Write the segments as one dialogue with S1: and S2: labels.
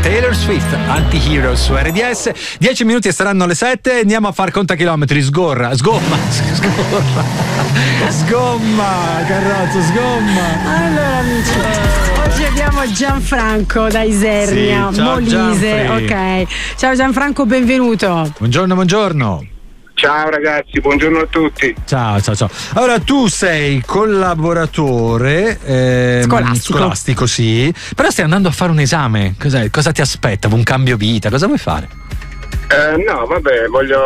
S1: Taylor Swift, Anti-Hero su RDS. 10 minuti e saranno le 7. Andiamo a far contachilometri. Sgomma, Carrozzo, sgomma.
S2: Allora amici, oggi abbiamo Gianfranco da Isernia,
S1: sì, ciao,
S2: Molise. Ok, ciao Gianfranco, benvenuto.
S1: Buongiorno.
S3: Ciao ragazzi, buongiorno a tutti.
S1: Ciao. Allora, tu sei collaboratore scolastico, sì, però stai andando a fare un esame. Cosa ti aspetta? Un cambio vita? Cosa vuoi fare?
S3: No, vabbè,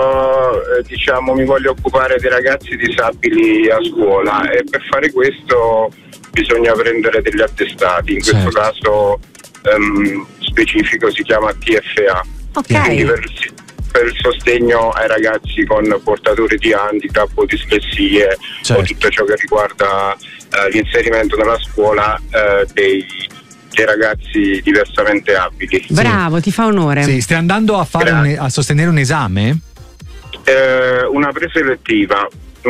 S3: mi voglio occupare dei ragazzi disabili a scuola e per fare questo bisogna prendere degli attestati. In questo caso specifico si chiama TFA.
S2: Ok.
S3: Quindi per il sostegno ai ragazzi con portatori di handicap o dislessie o tutto ciò che riguarda l'inserimento nella scuola dei ragazzi diversamente abili.
S2: Bravo, ti fa onore.
S1: Sì, stai andando a fare a sostenere un esame?
S3: Una preselettiva.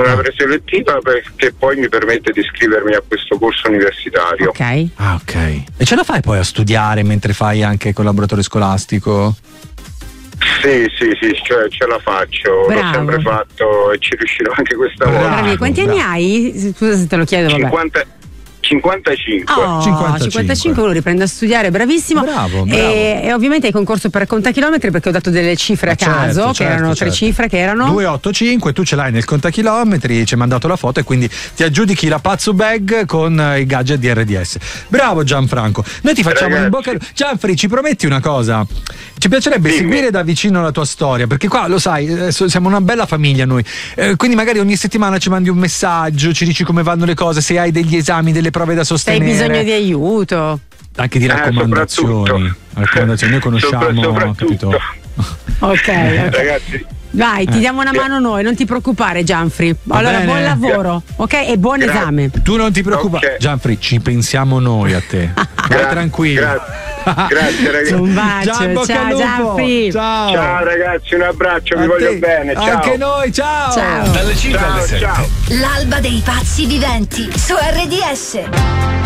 S3: Perché poi mi permette di iscrivermi a questo corso universitario.
S2: Ok.
S1: Ok. E ce la fai poi a studiare mentre fai anche collaboratore scolastico?
S3: Sì, cioè ce la faccio.
S2: Bravo.
S3: L'ho sempre fatto e ci riuscirò anche questa volta.
S2: Quanti anni hai? Scusa se te lo chiedo, vabbè.
S3: 55.
S2: 55, uno riprende a studiare, bravissimo.
S1: Bravo.
S2: E ovviamente hai concorso per contachilometri perché ho dato delle cifre a caso, che erano tre cifre che erano
S1: 285, tu ce l'hai nel contachilometri, ci hai mandato la foto e quindi ti aggiudichi la Pazzo Bag con i gadget di RDS. Bravo Gianfranco. Noi ti facciamo in bocca. Gianfri, ci prometti una cosa? Ci piacerebbe seguire da vicino la tua storia, perché qua lo sai, siamo una bella famiglia noi, quindi magari ogni settimana ci mandi un messaggio, ci dici come vanno le cose, se hai degli esami, delle prove da sostenere.
S2: Hai bisogno di aiuto,
S1: anche di raccomandazioni. Noi conosciamo, capito?
S2: Ok.
S3: Ragazzi,
S2: vai, ti diamo una mano noi, non ti preoccupare Gianfri. Allora, buon lavoro, ok? E buon esame.
S1: Tu non ti preoccupare, Gianfri, ci pensiamo noi a te. Vai tranquillo.
S3: Grazie ragazzi.
S2: Un bacio, ciao Gianfri.
S3: Ciao ragazzi, un abbraccio, vi voglio bene. Ciao.
S1: Anche noi, ciao.
S4: Dalle 5 alle 7.
S3: Ciao.
S5: L'alba dei pazzi viventi su RDS.